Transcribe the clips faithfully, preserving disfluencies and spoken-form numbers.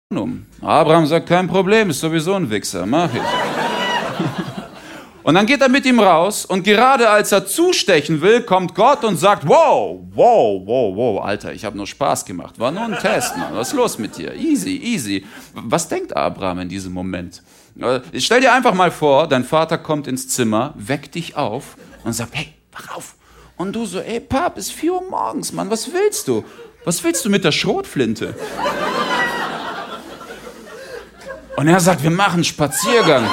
um. Abraham sagt, kein Problem, ist sowieso ein Wichser, mach ich. Und dann geht er mit ihm raus und gerade als er zustechen will, kommt Gott und sagt, wow, wow, wow, wow, Alter, ich habe nur Spaß gemacht, war nur ein Test, Mann, was ist los mit dir? Easy, easy. Was denkt Abraham in diesem Moment? Stell dir einfach mal vor, dein Vater kommt ins Zimmer, weckt dich auf und sagt, hey, wach auf. Und du so, ey, Pap, ist vier Uhr morgens, Mann, was willst du? Was willst du mit der Schrotflinte? Und er sagt, wir machen einen Spaziergang.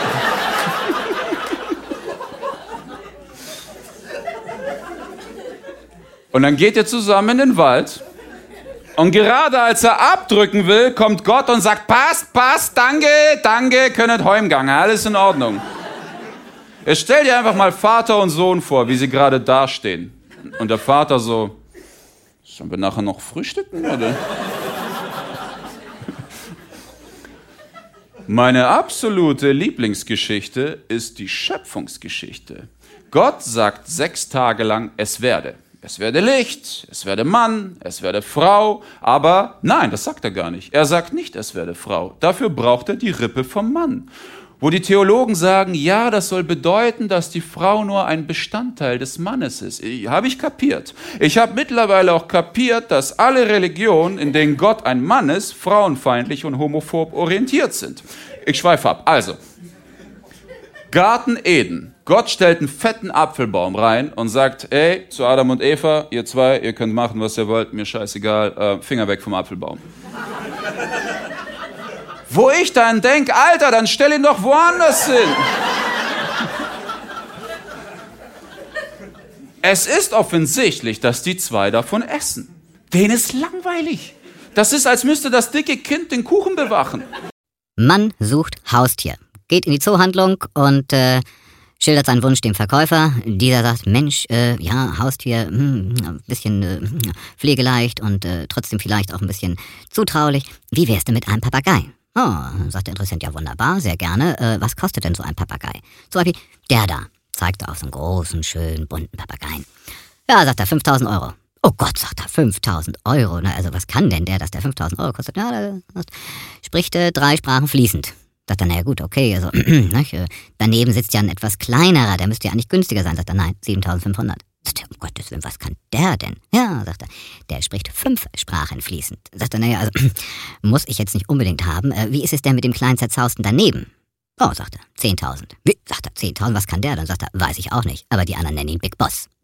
Und dann geht ihr zusammen in den Wald. Und gerade als er abdrücken will, kommt Gott und sagt, passt, passt, danke, danke, könnet heimgehen, alles in Ordnung. Jetzt stell dir einfach mal Vater und Sohn vor, wie sie gerade dastehen. Und der Vater so, sollen wir nachher noch frühstücken, oder? Meine absolute Lieblingsgeschichte ist die Schöpfungsgeschichte. Gott sagt sechs Tage lang, es werde. Es werde Licht, es werde Mann, es werde Frau, aber nein, das sagt er gar nicht. Er sagt nicht, es werde Frau. Dafür braucht er die Rippe vom Mann. Wo die Theologen sagen, ja, das soll bedeuten, dass die Frau nur ein Bestandteil des Mannes ist. Habe ich kapiert. Ich habe mittlerweile auch kapiert, dass alle Religionen, in denen Gott ein Mann ist, frauenfeindlich und homophob orientiert sind. Ich schweife ab. Also, Garten Eden. Gott stellt einen fetten Apfelbaum rein und sagt, ey, zu Adam und Eva, ihr zwei, ihr könnt machen, was ihr wollt, mir scheißegal, äh, Finger weg vom Apfelbaum. Wo ich dann denke, Alter, dann stell ihn doch woanders hin. Es ist offensichtlich, dass die zwei davon essen. Denen ist langweilig. Das ist, als müsste das dicke Kind den Kuchen bewachen. Mann sucht Haustier. Geht in die Zoohandlung und äh, schildert seinen Wunsch dem Verkäufer. Dieser sagt, Mensch, äh, ja, Haustier, hm, ein bisschen äh, pflegeleicht und äh, trotzdem vielleicht auch ein bisschen zutraulich. Wie wär's denn mit einem Papagei? Oh, sagt der Interessent, ja wunderbar, sehr gerne. Äh, was kostet denn so ein Papagei? Zum Beispiel der da, zeigt er auf so einen großen, schönen, bunten Papageien. Ja, sagt er, fünftausend Euro. Oh Gott, sagt er, fünftausend Euro. Na, also was kann denn der, dass der fünftausend Euro kostet? Ja, der spricht äh, drei Sprachen fließend. Sagt er, naja gut, okay, also nicht, äh, daneben sitzt ja ein etwas kleinerer, der müsste ja eigentlich günstiger sein. Sagt er, nein, siebentausendfünfhundert. Sagt er, um Gottes Willen, was kann der denn? Ja, sagt er, der spricht fünf Sprachen fließend. Sagt er, naja, also muss ich jetzt nicht unbedingt haben. Äh, wie ist es denn mit dem kleinen Zerzausten daneben? Oh, sagt er, zehntausend. Wie? Sagt er, zehntausend, was kann der? Dann sagt er, weiß ich auch nicht, aber die anderen nennen ihn Big Boss.